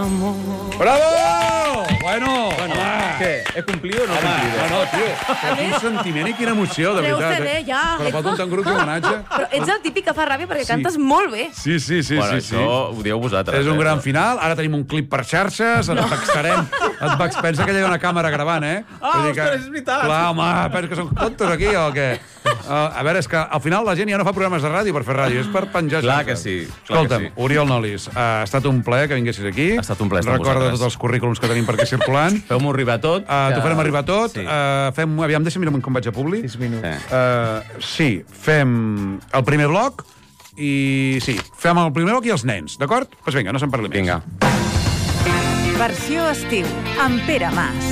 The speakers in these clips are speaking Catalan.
amor. Bravo! Bueno, Què? He complido o no he complido? no, tio, quin sentiment i quina emoció, de Treu veritat. CD, ja. Però pot un tan grup homenatge. Però ets el típic que fa ràbia perquè cantes molt bé. Sí. Bueno, això ho dieu vosaltres. És un gran final. Ara tenim un clip per xarxes, ens taxarem. Pensa que hi ha una càmera gravant, eh? Ostres, és veritat. Clar, home, pensa que són tontos aquí o què? A veure, és que al final la gent ja no fa programes de ràdio per fer ràdio, és per penjar Clar xarxes. que sí. Escolta'm, Oriol Nolis, ha estat un plaer que vinguessis aquí. Ha estat un plaer estar amb Recorda vosaltres. tots els currículums que tenim per aquí circulant. Feu-m'ho arribar tot. T'ho farem arribar tot. Sí. Aviam, deixa'm mirar com vaig a Publi. 6 minuts. Sí, fem el primer bloc i... Sí, fem el primer bloc i els nens, d'acord? Doncs vinga, no se'n parli més. Vinga. Versió estiu, amb Pere Mas.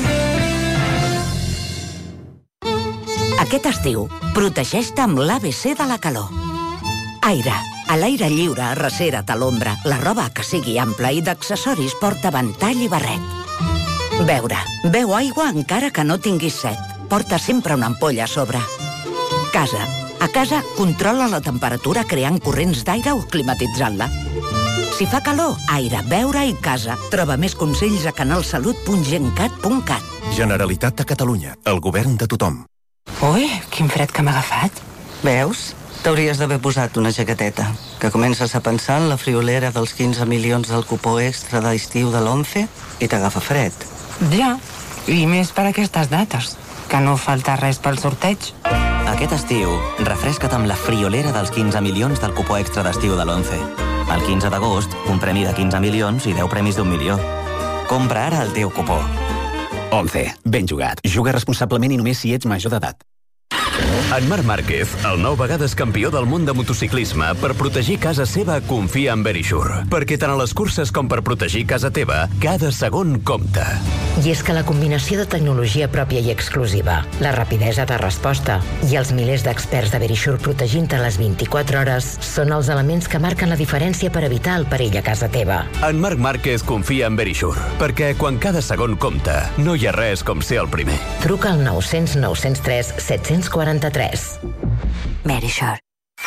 Aquest estiu, protegeix-te amb l'ABC de la calor. Aire. A l'aire lliure, arrecera't a l'ombra. La roba que sigui ampla i d'accessoris porta ventall i barret. Beure. Beu aigua encara que no tinguis set. Porta sempre una ampolla a sobre. Casa. A casa, controla la temperatura creant corrents d'aire o climatitzant-la. Si fa calor, aire, beure i casa. Troba més consells a canalsalut.gencat.cat. Generalitat de Catalunya. El govern de tothom. Ui, quin fred que m'ha agafat. Veus? T'hauries d'haver posat una jaqueteta. Que comences a pensar en la friolera dels 15 milions del cupó extra d'estiu de l'11 i t'agafa fred. Ja, i més per aquestes dates, que no falta res pel sorteig. Aquest estiu, refresca't amb la friolera dels 15 milions del cupó extra d'estiu de l'11. El 15 d'agost, un premi de 15 milions i 10 premis d'1 milió. Compra ara el teu cupó. 11. Ben jugat. Juga responsablement i només si ets major d'edat. En Marc Márquez, el 9 vegades campió del món de motociclisme, per protegir casa seva confia en Verisure. Perquè tant a les curses com per protegir casa teva, cada segon compta. I és que la combinació de tecnologia pròpia i exclusiva, la rapidesa de resposta i els milers d'experts de Verisure protegint-te les 24 hores són els elements que marquen la diferència per evitar el perill a casa teva. En Marc Márquez confia en Verisure, perquè quan cada segon compta, no hi ha res com ser el primer. Truca al 900 903 743. Verisure.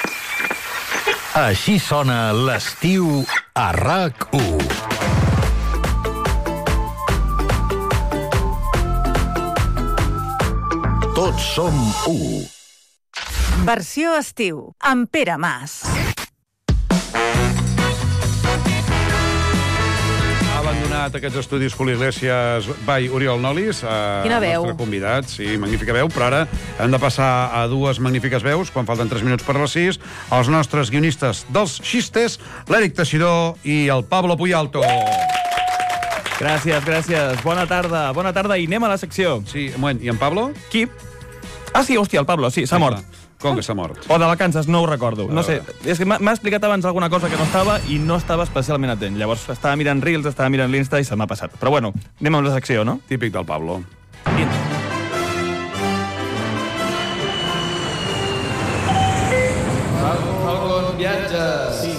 Així sona l'estiu a RAC1. Tots som u. Versió estiu, amb Pere Mas. Abandonat aquests estudis Julio Iglesias by Oriol Nolis. Quina veu. El nostre convidat, sí, magnífica veu, però ara hem de passar a dues magnífiques veus, quan falten 3 minuts per les 6, els nostres guionistes dels xistes, l'Eric Teixidor i el Pablo Puyalto. Gràcies. Bona tarda, i anem a la secció. Sí, un moment, i en Pablo? Qui? Ah, sí, hòstia, el Pablo, sí, s'ha mort. Com que s'ha mort? O de vacances, no ho recordo. No sé, és que m'ha explicat abans alguna cosa que no estava i no estava especialment atent. Llavors estava mirant Reels, estava mirant l'Insta i se m'ha passat. Però bueno, anem amb la secció, no? Típic del Pablo. Falcon viatge, sí.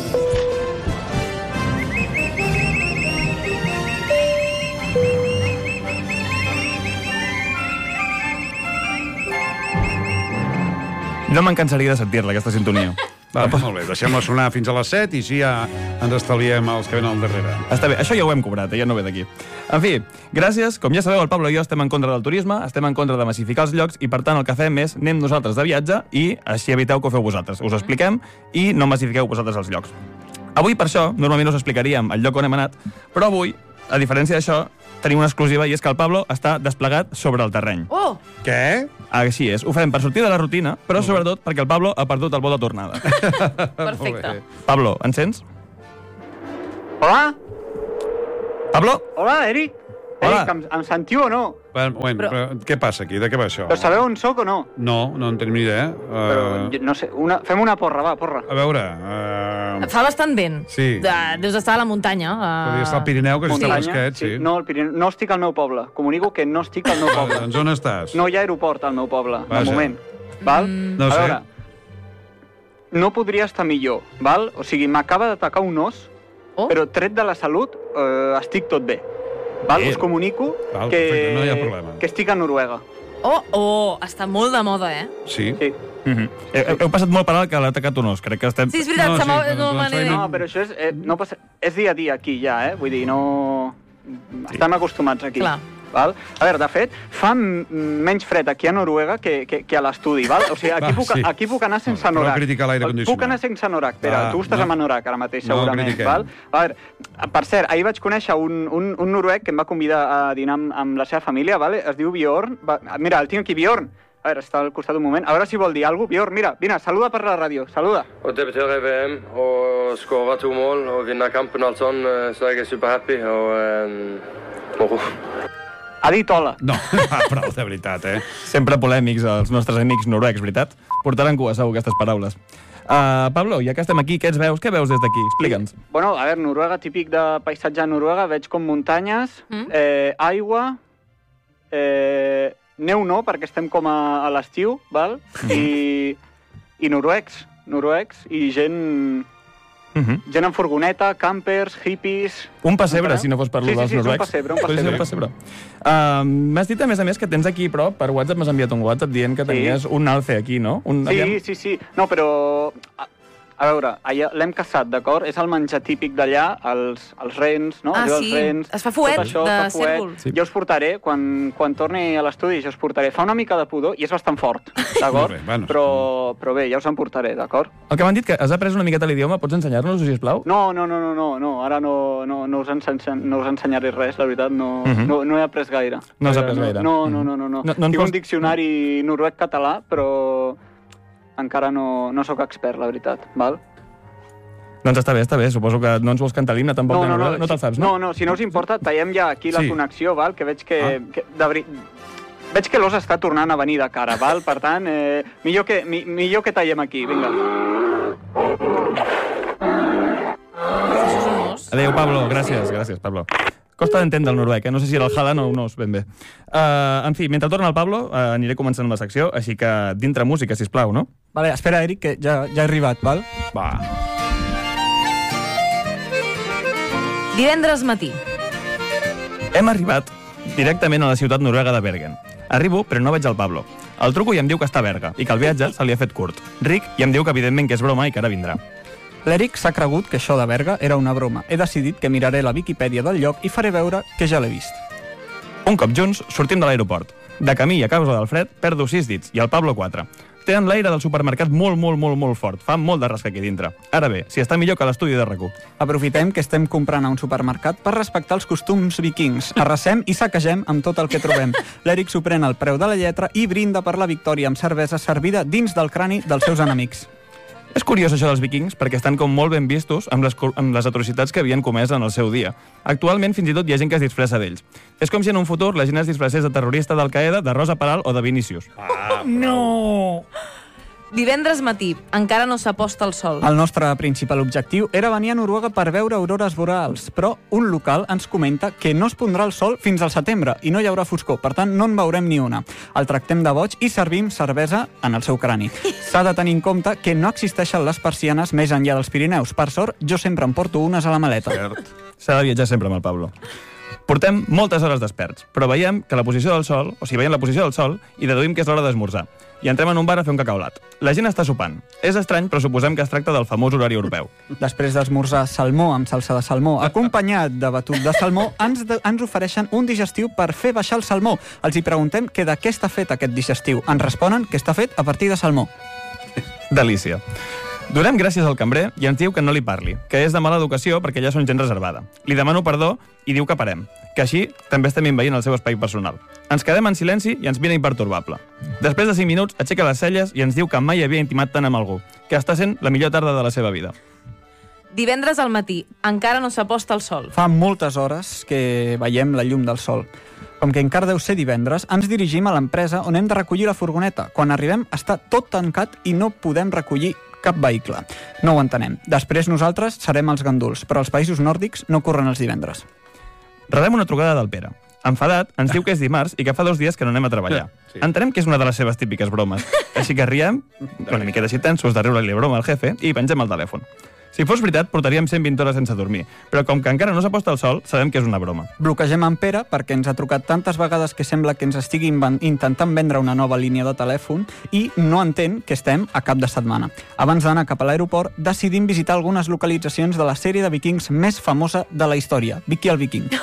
No me'n cansaria de sentir-la, aquesta sintonia. Va, molt bé, deixem-la sonar fins a les 7 i així ja ens estalviem els que venen al darrere. Està bé, això ja ho hem cobrat, ja no ve d'aquí. En fi, gràcies. Com ja sabeu, el Pablo i jo estem en contra del turisme, estem en contra de massificar els llocs i, per tant, el que fem és anem nosaltres de viatge i així eviteu que ho feu vosaltres. Us ho expliquem i no massifiqueu vosaltres els llocs. Avui, per això, normalment us explicaríem el lloc on hem anat, però avui, a diferència d'això, tenim una exclusiva i és que el Pablo està desplegat sobre el terreny. Oh! Què? Així és, ho fem per sortir de la rutina, però sobretot perquè el Pablo ha perdut el vol de tornada. Perfecte. Pablo, ens sents? Hola? Pablo? Hola, Eric? Hola. Eric, em sentiu o no? Però què passa aquí? De què va això? Però sabeu on sóc o no? No en tenim ni idea. No sé, fem una porra, va, porra. A veure... Fa bastant vent. Sí. Deus estar a la muntanya. Podria estar al Pirineu, que està fresquet, sí. No, al Pirineu. No estic al meu poble. Comunico que no estic al meu poble. Doncs on estàs? No hi ha aeroport al meu poble, de moment. Val? No sé. A veure, no podria estar millor, val? O sigui, m'acaba d'atacar un os, però tret de la salut estic tot bé. Val? Us comunico que, no hi ha problema. Que estic a Noruega. Està molt de moda, eh? Sí. Heu passat molt per alt que l'ha atacat un os. Crec que estem... Sí, és veritat, no, però això és dia a dia aquí ja, Vull dir, no... estem acostumats aquí. Clar. Val? A veure, de fet, fa menys fred aquí a Noruega que a l'estudi, val? O sigui, aquí puc anar sense anorac. No criticar l'aire condicionat. Puc anar sense anorac. Pere, tu estàs amb anorac ara mateix, segurament, val? A veure, per cert, ahir vaig conèixer un noruec que em va convidar a dinar amb la seva família, vale? Es diu Bjorn. Mira, el tinc aquí, Bjorn. A veure, està al costat un moment. A veure si vol dir alguna cosa. Bjorn, mira, vine, saluda per la ràdio, saluda. Å debutere i VM og skåre 2 mål og vinne kampen og alt sånn, så jeg super happy og moro. Ha dit hola. No, prou, de veritat, Sempre polèmics els nostres amics noruecs, veritat? Portaran cua, segur, aquestes paraules. Pablo, ja que estem aquí, què veus des d'aquí? Explica'ns. Bueno, a veure, Noruega, típic de paisatge de Noruega, veig com muntanyes, aigua, neu no, perquè estem com a l'estiu, val? I noruecs, i gent en furgoneta, campers, hippies... Un pessebre, si no fos per dels noruecs. Sí, un pessebre. M'has dit, a més, que tens aquí, però per WhatsApp m'has enviat un WhatsApp dient que tenies un alce aquí, no? Sí. No, però... A veure, l'hem caçat, d'acord? És el menjar típic d'allà, els rens, no? Sí, es fa fuet de cèrvol. Jo us portaré, quan torni a l'estudi, jo us portaré. Fa una mica de pudor i és bastant fort, d'acord? Però bé, ja us en portaré, d'acord? El que m'han dit que has après una miqueta l'idioma, pots ensenyar-nos-ho, sisplau? No, ara no us ensenyaré res, la veritat, no he après gaire. No has après gaire? No. Tinc un diccionari noruec-català, però... encara no sóc expert, la veritat, val? Doncs està bé, suposo que no ens vols cantar l'himne tampoc, no te'l saps, no? No, si no us importa, tallem ja aquí la connexió, val? Que veig que... Veig que l'os està tornant a venir de cara, val? Per tant, millor que tallem aquí, vinga. Adéu, Pablo, gràcies, Pablo. Costa d'entendre el noruec, no sé si era el Haaland o no, ben bé. En fi, mentre torna el Pablo, aniré començant la secció, així que dintre música, sisplau, no? Vale, espera, Eric, que ja he arribat, val? Va. Divendres matí. Hem arribat directament a la ciutat noruega de Bergen. Arribo, però no veig el Pablo. El truco i em diu que està a Berga, i que el viatge se li ha fet curt. Ric, i em diu que evidentment que és broma i que ara vindrà. L'Eric s'ha cregut que això de Berga era una broma. He decidit que miraré la Viquipèdia del lloc i faré veure que ja l'he vist. Un cop junts, sortim de l'aeroport. De camí, a causa del fred, perdo 6 dits, i el Pablo 4. Tenen l'aire del supermercat molt fort. Fa molt de rasca aquí dintre. Ara bé, si està millor que l'estudi de RAC1. Aprofitem que estem comprant a un supermercat per respectar els costums vikings. Arrasem i saquegem amb tot el que trobem. L'Eric s'ho pren al preu de la lletra i brinda per la victòria amb cervesa servida dins del crani dels seus enemics. És curiós això dels vikings perquè estan com molt ben vistos amb les atrocitats que havien comès en el seu dia. Actualment fins i tot hi ha gent que es disfressa d'ells. És com si en un futur la gent es disfressés de terrorista d'Al-Qaeda, de Rosa Peral o de Vinícius. No! Divendres matí, encara no s'aposta el sol. El nostre principal objectiu era venir a Noruega per veure aurores boreals, però un local ens comenta que no es pondrà el sol fins al setembre i no hi haurà foscor, per tant no en veurem ni una. El tractem de boig i servim cervesa en el seu crani. S'ha de tenir en compte que no existeixen les persianes més enllà dels Pirineus. Per sort, jo sempre em porto unes a la maleta. S'ha de viatjar sempre amb el Pablo. Portem moltes hores desperts, però veiem que la posició del sol, veiem la posició del sol i deduïm que és l'hora d'esmorzar. I entrem en un bar a fer un cacaulat. La gent està sopant. És estrany, però suposem que es tracta del famós horari europeu. Després d'esmorzar salmó amb salsa de salmó, acompanyat de batut de salmó, ens ofereixen un digestiu per fer baixar el salmó. Els hi preguntem que de què està fet aquest digestiu. Ens responen que està fet a partir de salmó. Delícia. Donem gràcies al cambrer i ens diu que no li parli, que és de mala educació perquè ja són gent reservada. Li demano perdó i diu que parem, que així també estem envaint el seu espai personal. Ens quedem en silenci i ens mira impertorbable. Després de 5 minuts aixeca les celles i ens diu que mai havia intimat tant amb algú, que està sent la millor tarda de la seva vida. Divendres al matí, encara no s'aposta el sol. Fa moltes hores que veiem la llum del sol. Com que encara deu ser divendres, ens dirigim a l'empresa on hem de recollir la furgoneta. Quan arribem està tot tancat i no podem recollir cap vehicle. No ho entenem. Després nosaltres serem els ganduls, però els països nòrdics no corren els divendres. Rebem una trucada del Pere. Enfadat, ens diu que és dimarts i que fa 2 dies que no anem a treballar. Sí. Entenem que és una de les seves típiques bromes. Així que riem, una miqueta així tensos de riure-li broma al jefe i pengem el telèfon. Si fos veritat, portaríem 120 hores sense dormir, però com que encara no s'aposta el sol, sabem que és una broma. Bloquegem en Pere perquè ens ha trucat tantes vegades que sembla que ens estigui intentant vendre una nova línia de telèfon i no entén que estem a cap de setmana. Abans d'anar cap a l'aeroport, decidim visitar algunes localitzacions de la sèrie de vikings més famosa de la història, Vicky el Viking.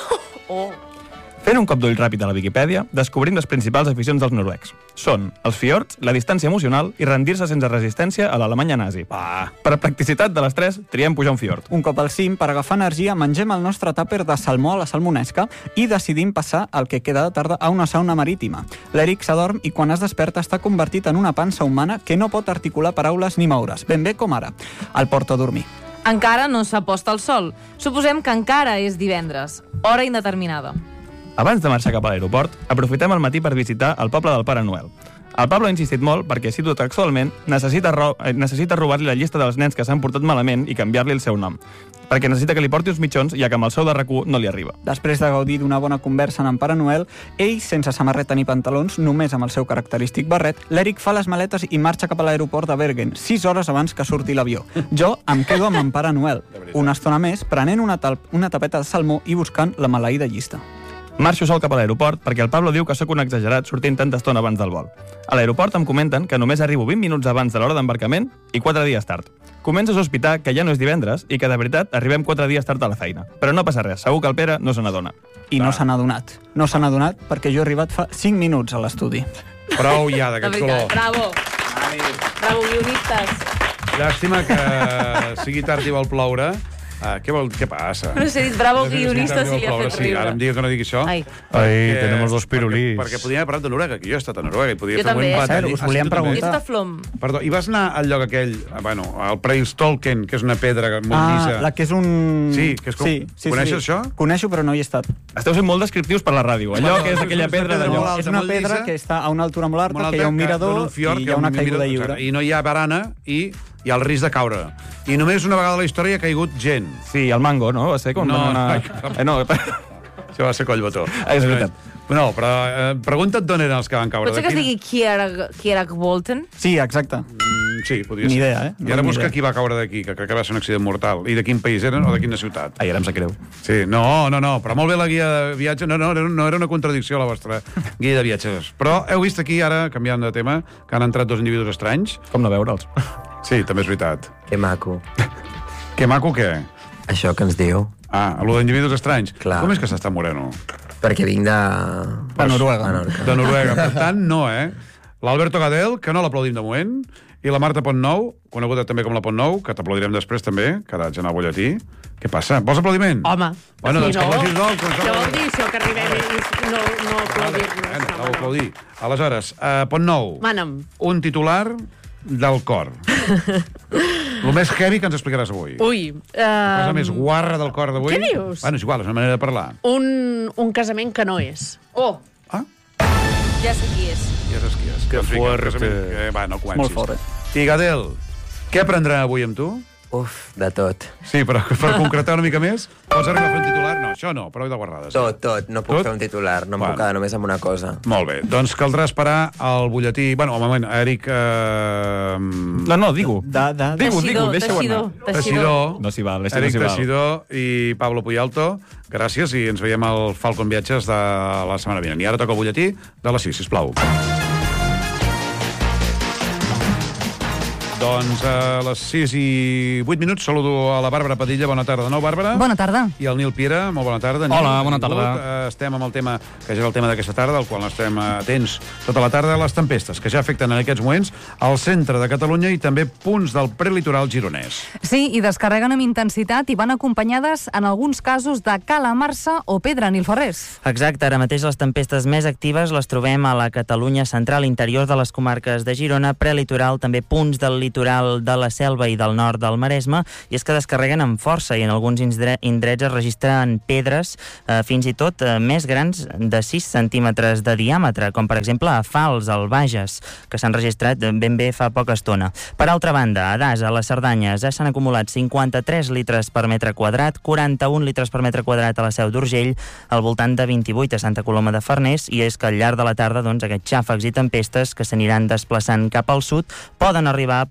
Fent un cop d'ull ràpid a la Viquipèdia, descobrim les principals aficions dels noruecs. Són els fiords, la distància emocional i rendir-se sense resistència a l'Alemanya nazi. Per practicitat de les tres, triem pujar un fiord. Un cop al cim, per agafar energia, mengem el nostre tàper de salmó a la salmonesca i decidim passar el que queda de tarda a una sauna marítima. L'Eric s'adorm i quan es desperta està convertit en una pansa humana que no pot articular paraules ni moure's, ben bé com ara. El porto a dormir. Encara no s'aposta el sol. Suposem que encara és divendres. Hora indeterminada. Abans de marxar cap a l'aeroport, aprofitem el matí per visitar el poble del Pare Noel. El Pablo ha insistit molt perquè, cito textualment, necessita robar-li la llista dels nens que s'han portat malament i canviar-li el seu nom, perquè necessita que li porti uns mitjons, ja que amb el sou de RAC1 no li arriba. Després de gaudir d'una bona conversa amb en Pare Noel, ell, sense samarreta ni pantalons, només amb el seu característic barret, l'Eric fa les maletes i marxa cap a l'aeroport de Bergen, 6 hores abans que surti l'avió. Jo em quedo amb en Pare Noel, una estona més, prenent una tapeta de salmó i buscant la maleïda llista. Marxo sol cap a l'aeroport perquè el Pablo diu que sóc un exagerat sortint tanta estona abans del vol. A l'aeroport em comenten que només arribo 20 minuts abans de l'hora d'embarcament i 4 dies tard. Començo a sospitar que ja no és divendres i que de veritat arribem 4 dies tard a la feina. Però no passa res, segur que el Pere no se n'adona. I no se n'ha adonat. No se n'ha adonat perquè jo he arribat fa 5 minuts a l'estudi. Prou ja d'aquest color. Bravo. Bravo, guionistes. Llàstima que sigui tard i vol ploure. Què passa? No sé, dit bravo guionistes i li ha fet riure. Sí, ara em digue que no digui això. Ai, tenemos los pirulís. Perquè podíem haver parlat de Noruega, que jo he estat a Noruega. Jo també. Us volíem preguntar. Perdó, i vas anar al lloc aquell, al Preilstolken, que és una pedra molt llisa. La que és un... Sí, que és com... Coneixes això? Coneixo, però no hi he estat. Esteu sent molt descriptius per la ràdio. Allò que és aquella pedra d'allò. És una pedra que està a una altura molt alta, que hi ha un mirador i hi ha una caiguda lliure. I no hi ha barana i hi ha el risc de caure. I només una vegada a la història ha caigut gent. Sí, el mango, no? Va ser com no. Això va ser Collbotó. És veritat. No, però pregunta't d'on eren els que van caure. Potser que es digui Kierak Bolton? Sí, exacte. Sí, podria ser. Ni idea, I ara busca qui va caure d'aquí, que crec que va ser un accident mortal. I de quin país eren o de quina ciutat? Ai, ara em sap greu. Sí, no, però molt bé la guia de viatge. No era una contradicció la vostra guia de viatges. Però heu vist aquí, ara, canviant de tema, que han entrat 2 individus estranys. Com no veure'ls? Sí, també és veritat. Que maco. Que maco què? Això que ens diu. Allò d'individus estranys. Clar. Com és que s'està moreno? Perquè vinc de... De Noruega. De Noruega, per tant, no, L'Alberto Gadel, que no l'aplaudim de moment, i la Marta Pontnou, coneguda també com la Pontnou, que t'aplaudirem després també, que ara haig d'anar al butlletí. Què passa? Vols aplaudiment? Home. Bueno, doncs que vagis d'ol. Què vol dir això, que arribem i no aplaudir-nos? No aplaudir. Aleshores, Pontnou. Mana'm. Un titular del cor. El més heavy que ens explicaràs avui. Ui. La cosa més guarra del cor d'avui. Què dius? Bueno, és igual, és una manera de parlar. Un casament que no és. Oh. Ja sé qui és. Ja saps qui és. Que fuerte. Va, no comencis. Molt fort, I Gadel, què aprendrà avui amb tu? Uf, de tot. Sí, però per concretar una mica més, pots arribar a fer un titular? No, això no, prou de guarrades. Tot. No puc fer un titular, no em puc quedar només amb una cosa. Molt bé, doncs caldrà esperar el butlletí... Bueno, un moment, Eric... No, digo. Digo, deixa-ho anar. Teixidor. No s'hi val, Eric Teixidor i Pablo Puyalto. Gràcies i ens veiem al Falcon Viatges de la setmana vinent. I ara toca el butlletí de les 6, sisplau. Doncs a les 6 i 8 minuts saludo a la Bàrbara Padilla. Bona tarda de nou, Bàrbara. Bona tarda. I el Nil Piera. Molt bona tarda. Hola, bona tarda. Estem amb el tema, que ja és el tema d'aquesta tarda, al qual estem atents tota la tarda, les tempestes, que ja afecten en aquests moments al centre de Catalunya i també punts del prelitoral gironès. Sí, i descarreguen amb intensitat i van acompanyades, en alguns casos, de calamarsa o pedra, Nil Ferrés. Exacte, ara mateix les tempestes més actives les trobem a la Catalunya central, interior de les comarques de Girona, prelitoral, també punts del litoral de la Selva i del nord del Maresme, i és que descarreguen amb força i en alguns indrets es registren pedres fins i tot més grans de 6 centímetres de diàmetre, com per exemple a Fals, al Bages, que s'han registrat ben bé fa poca estona. Per altra banda, a Das, a les Cerdanyes, ja s'han acumulat 53 litres per metre quadrat, 41 litres per metre quadrat a la Seu d'Urgell, al voltant de 28 a Santa Coloma de Farners, i és que al llarg de la tarda, doncs, aquests xàfecs i tempestes que s'aniran desplaçant cap al sud poden arribar a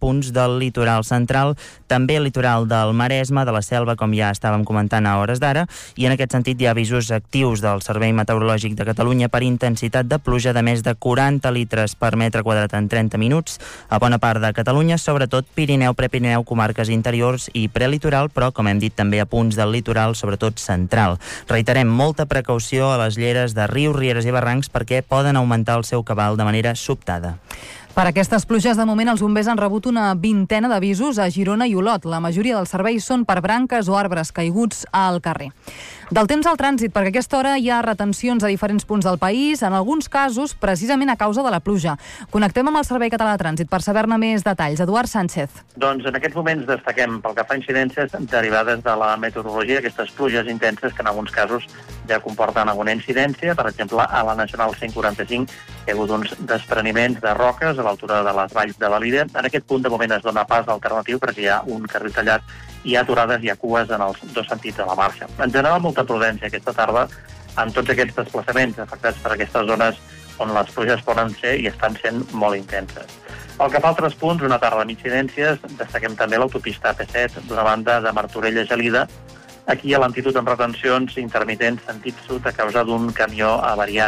punts del litoral central, també el litoral del Maresme, de la Selva, com ja estàvem comentant a hores d'ara, i en aquest sentit hi ha avisos actius del Servei Meteorològic de Catalunya per intensitat de pluja de més de 40 litres per metre quadrat en 30 minuts a bona part de Catalunya, sobretot Pirineu, Prepirineu, comarques interiors i prelitoral, però, com hem dit, també a punts del litoral, sobretot central. Reiterem, molta precaució a les lleres de rius, rieres i barrancs perquè poden augmentar el seu cabal de manera sobtada. Per aquestes pluges, de moment, els bombers han rebut una vintena d'avisos a Girona i Olot. La majoria dels serveis són per branques o arbres caiguts al carrer. Del temps al trànsit, perquè a aquesta hora hi ha retencions a diferents punts del país, en alguns casos precisament a causa de la pluja. Connectem amb el Servei Català de Trànsit per saber-ne més detalls. Eduard Sánchez. Doncs en aquests moments destaquem pel que fa a incidències derivades de la meteorologia, aquestes pluges intenses que en alguns casos ja comporten alguna incidència. Per exemple, a la Nacional 145 hi ha hagut uns despreniments de roques a l'altura de les valls de l'Alida. En aquest punt de moment es dona pas alternatiu perquè hi ha un carril tallat i hi ha aturades i hi ha cues en els dos sentits de la marxa. En general, molta prudència aquesta tarda en tots aquests desplaçaments afectats per aquestes zones on les pluges poden ser i estan sent molt intenses. Pel que fa a altres punts, una tarda amb incidències, destaquem també l'autopista AP7 d'una banda de Martorell a Gelida. Aquí hi ha lentitud amb retencions intermitents sentit sud a causa d'un camió avariat.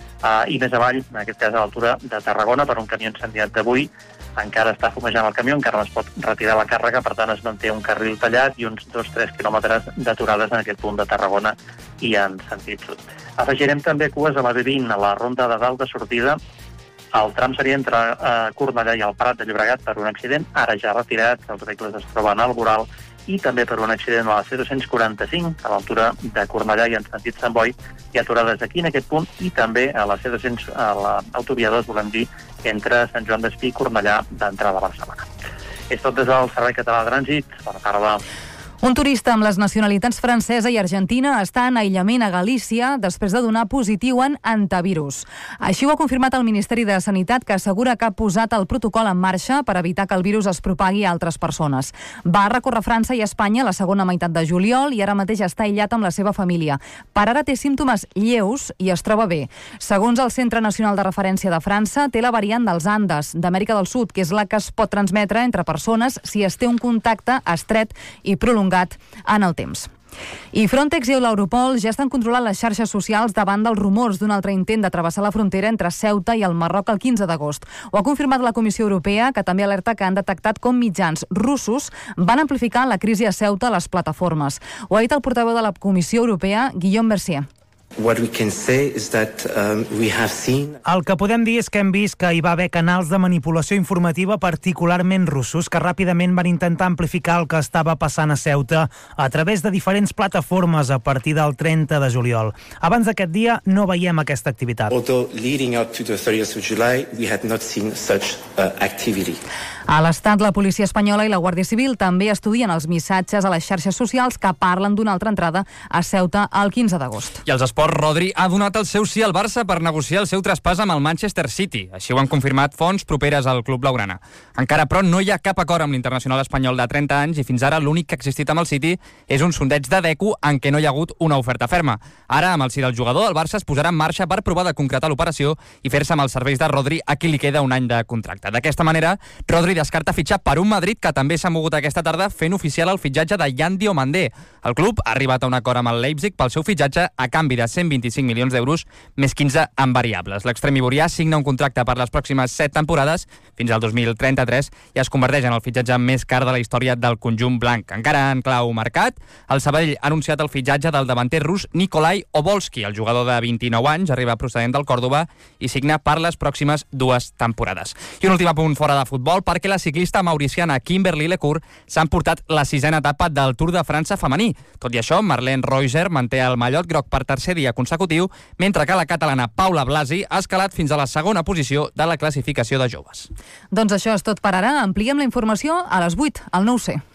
I més avall, en aquest cas a l'altura de Tarragona, per un camió incendiat d'avui, encara està fumejant el camió, encara no es pot retirar la càrrega, per tant es manté un carril tallat i uns 2-3 quilòmetres d'aturades en aquest punt de Tarragona i en sentit sud. Afegirem també cues a la B20, a la ronda de dalt de sortida. El tram seria entre Cornellà i el Prat de Llobregat per un accident, ara ja retirat, els vehicles es troben al voral, i també per un accident a la C245, a l'altura de Cornellà i en sentit Sant Boi, hi ha aturades aquí en aquest punt, i també a la C200, a l'autovia 2, volem dir, entre Sant Joan d'Espí i Cornellà d'entrada a Barcelona. És tot des del Servei Català de Trànsit. Bona tarda. Un turista amb les nacionalitats francesa i argentina està en aïllament a Galícia després de donar positiu en antivirus. Així ho ha confirmat el Ministeri de Sanitat, que assegura que ha posat el protocol en marxa per evitar que el virus es propagui a altres persones. Va recórrer França i Espanya la segona meitat de juliol i ara mateix està aïllat amb la seva família. Per ara té símptomes lleus i es troba bé. Segons el Centre Nacional de Referència de França, té la variant dels Andes, d'Amèrica del Sud, que és la que es pot transmetre entre persones si es té un contacte estret i prolongat en el temps. I Frontex i l'Europol ja estan controlant les xarxes socials davant dels rumors d'un altre intent de travessar la frontera entre Ceuta i el Marroc el 15 d'agost. Ho ha confirmat la Comissió Europea, que també alerta que han detectat com mitjans russos van amplificar la crisi a Ceuta a les plataformes. Ho ha dit el portaveu de la Comissió Europea, Guillaume Bercier. What we can say is that we have seen... El que podem dir és que hem vist que hi va haver canals de manipulació informativa particularment russos que ràpidament van intentar amplificar el que estava passant a Ceuta a través de diferents plataformes a partir del 30 de juliol. Abans d'aquest dia no veiem aquesta activitat. Although leading up to the 30th of July, we had not seen such activity. A l'Estat, la policia espanyola i la Guàrdia Civil també estudien els missatges a les xarxes socials que parlen d'una altra entrada a Ceuta el 15 d'agost. I els esports, Rodri ha donat el seu sí al Barça per negociar el seu traspàs amb el Manchester City. Així ho han confirmat fonts properes al club blaugrana. Encara, però, no hi ha cap acord amb l'internacional espanyol de 30 anys i fins ara l'únic que ha existit amb el City és un sondeig de DECU en què no hi ha hagut una oferta ferma. Ara, amb el sí del jugador, el Barça es posarà en marxa per provar de concretar l'operació i fer-se amb els serveis de Rodri, a qui li queda un any de contracte. D'aquesta manera, Rodri descarta fitxar per un Madrid que també s'ha mogut aquesta tarda fent oficial el fitxatge de Yan Diomandé. El club ha arribat a un acord amb el Leipzig pel seu fitxatge a canvi de 125 milions d'euros més 15 en variables. L'extrem ivorià signa un contracte per les pròximes 7 temporades fins al 2033 i es converteix en el fitxatge més car de la història del conjunt blanc. Encara en clau mercat, el Sabadell ha anunciat el fitxatge del davanter rus Nikolai Obolski. El jugador de 29 anys arriba procedent del Còrdova i signa per les pròximes 2 temporades. I un últim apunt fora de futbol, perquè la ciclista mauriciana Kimberly Lecour s'ha emportat la 6a etapa del Tour de França femení. Tot i això, Marlene Reuser manté el mallot groc per tercer dia consecutiu, mentre que la catalana Paula Blasi ha escalat fins a la segona posició de la classificació de joves. Doncs això és tot per ara. Ampliem la informació a les 8, al 9C.